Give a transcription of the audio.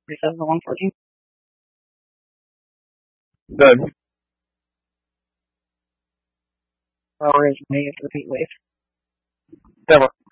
Reset the 114. Good. Or is negative heat wave. Never.